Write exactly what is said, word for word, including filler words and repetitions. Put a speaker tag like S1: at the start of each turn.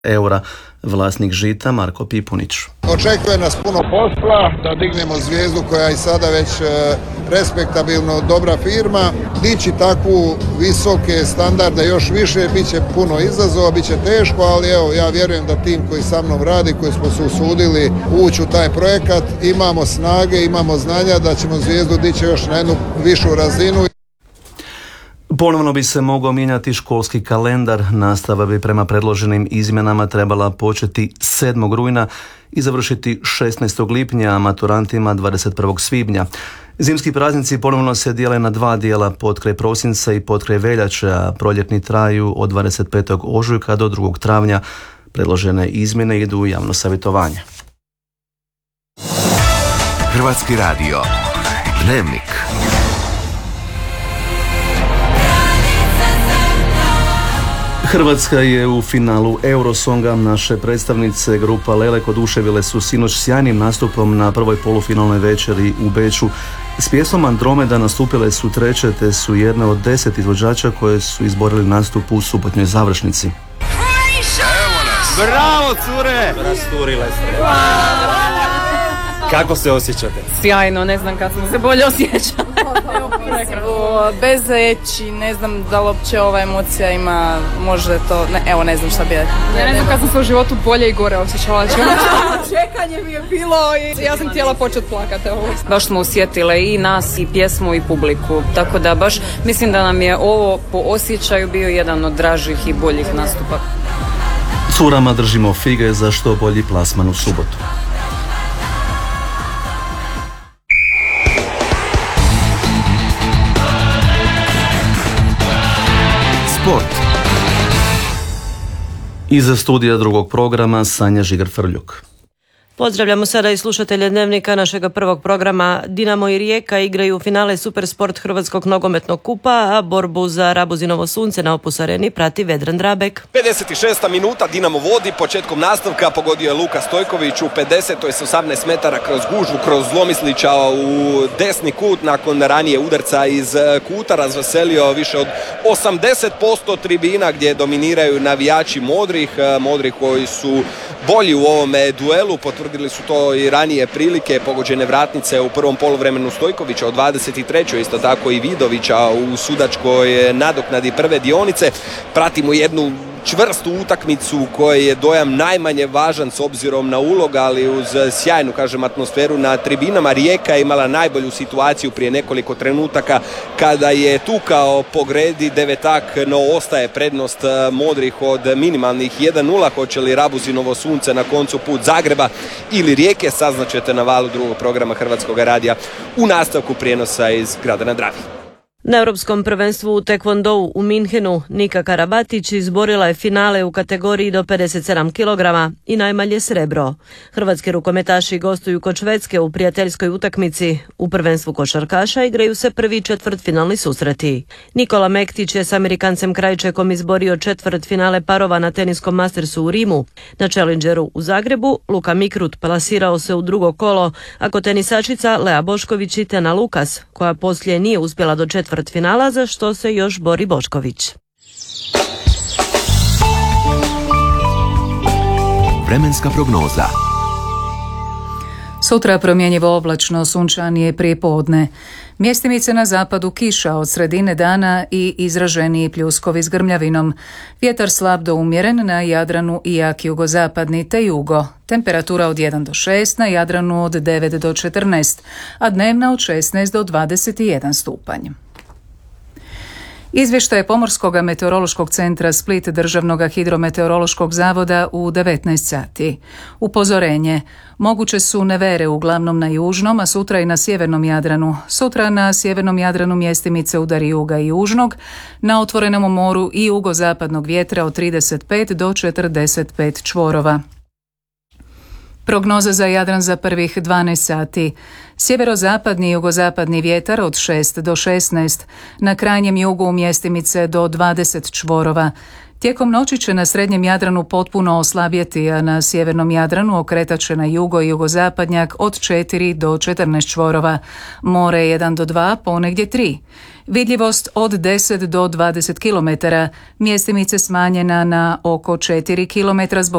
S1: eura. Vlasnik Žita Marko Pipunić.
S2: Očekuje nas puno posla da dignemo Zvijezdu koja je sada već respektabilno dobra firma. Dići takvu visoke standarde još više bit će puno izazova, bit će teško, ali evo ja vjerujem da tim koji sa mnom radi, koji smo se usudili ući u taj projekat, imamo snage, imamo znanja da ćemo Zvijezdu dići još na jednu višu razinu.
S1: Ponovno bi se mogao mijenjati školski kalendar. Nastava bi prema predloženim izmjenama trebala početi sedmog rujna i završiti šesnaestog lipnja, a maturantima dvadeset prvog svibnja. Zimski praznici ponovno se dijele na dva dijela, potkraj prosinca i potkraj veljače, a proljetni traju od dvadeset petog ožujka do drugog travnja. Predložene izmjene idu u javno savjetovanje.
S3: Hrvatski radio. Dnevnik.
S1: Hrvatska je u finalu Eurosonga. Naše predstavnice grupa Lelek oduševile su sinoć sjajnim nastupom na prvoj polufinalnoj večeri u Beču. S pjesmom Andromeda nastupile su treće, te su jedne od deset izvođača koje su izborili nastup u subotnjoj završnici.
S4: Bravo, cure! Rasturile ste. Kako se osjećate?
S5: Sjajno, ne znam kad sam se bolje osjećala. Bez riječi, ne znam da li uopće ova emocija ima, može to, ne, evo ne znam šta bi rekla.
S6: Ja ne znam kad sam se u životu bolje i gore osjećala. Čekanje mi je bilo i ja sam htjela početi plakati.
S5: Baš smo osjetile i nas, i pjesmu, i publiku, tako da baš mislim da nam je ovo po osjećaju bio jedan od dražih i boljih nastupa.
S1: Curama držimo fige za što bolji plasman u subotu.
S3: Sport.
S1: Iza studija drugog programa Sanja Žigar-Frljuk.
S7: Pozdravljamo sada i slušatelje Dnevnika našega prvog programa. Dinamo i Rijeka igraju finale Supersport Hrvatskog nogometnog kupa, a borbu za Rabuzinovo sunce na Opus Areni prati Vedran Drabek.
S8: pedeset šesta minuta, Dinamo vodi, početkom nastavka pogodio je Luka Stojković u pedesetoj s osamnaest metara kroz gužvu, kroz Zlomislića u desni kut, nakon ranije udarca iz kuta razveselio više od osamdeset posto tribina gdje dominiraju navijači modrih, modrih koji su bolji u ovome duelu, potvrdili su to i ranije prilike, pogođene vratnice u prvom poluvremenu Stojkovića od dvadeset trećoj isto tako i Vidovića u sudačkoj nadoknadi prve dionice. Pratimo jednu čvrstu utakmicu koja je dojam najmanje važan s obzirom na ulog, ali uz sjajnu, kažem, atmosferu na tribinama. Rijeka je imala najbolju situaciju prije nekoliko trenutaka kada je tukao po gredi devetak, no ostaje prednost modrih od minimalnih jedan nula. Hoće li Rabuzinovo sunce na koncu put Zagreba ili Rijeke, saznaćete na valu drugog programa Hrvatskog radija u nastavku prijenosa iz grada na Dravi.
S7: Na Europskom prvenstvu u tekvondou u Minhenu Nika Karabatić izborila je finale u kategoriji do pedeset sedam kilograma i najmanje srebro. Hrvatski rukometaši gostuju kod Švedske u prijateljskoj utakmici. U prvenstvu košarkaša igraju se prvi četvrtfinalni susreti. Nikola Mektić je s Amerikancem Krajčekom izborio četvrtfinale parova na teniskom Mastersu u Rimu. Na Challengeru u Zagrebu Luka Mikrut plasirao se u drugo kolo, a kod tenisačica Lea Bošković i Tena Lukas, koja poslije nije uspjela do četvrtfinala, finala, za što se još bori Bošković.
S3: Vremenska prognoza.
S9: Sutra promjenjivo oblačno, sunčanije prije podne. Mjestimice na zapadu kiša od sredine dana i izraženiji pljuskovi s grmljavinom. Vjetar slab do umjeren na Jadranu i jak jugozapadni te jugo. Temperatura od jedan do šest, na Jadranu od devet do četrnaest, a dnevna od šesnaest do dvadeset jedan stupanj. Izvještaj Pomorskog meteorološkog centra Split Državnog hidrometeorološkog zavoda u devetnaest sati. Upozorenje. Moguće su nevere uglavnom na južnom, a sutra i na sjevernom Jadranu. Sutra na sjevernom Jadranu mjestimice udari juga i južnog, na otvorenom moru i jugozapadnog vjetra od trideset pet do četrdeset pet čvorova. Prognoza za Jadran za prvih dvanaest sati. Sjeverozapadni i jugozapadni vjetar od šest do šesnaest, na krajnjem jugu mjestimice do dvadeset čvorova. Tijekom noći će na srednjem Jadranu potpuno oslabjeti, a na sjevernom Jadranu okretat će na jugo i jugozapadnjak od četiri do četrnaest čvorova. More jedan do dva, ponegdje tri. Vidljivost od deset do dvadeset kilometara, mjestimice smanjena na oko četiri kilometra zbog